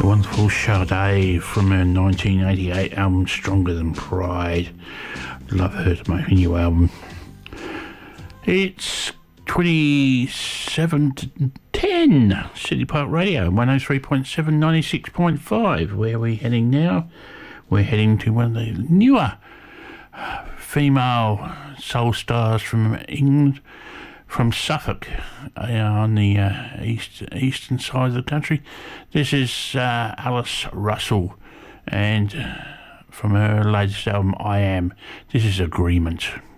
The wonderful Sade from her 1988 album Stronger Than Pride. Love her to make a new album. It's 27 to 10. City Park Radio, 103.7, 96.5. Where are we heading now? We're heading to one of the newer female soul stars from England, from Suffolk, on the eastern side of the country. This is Alice Russell, and from her latest album, I Am. This is Agreement.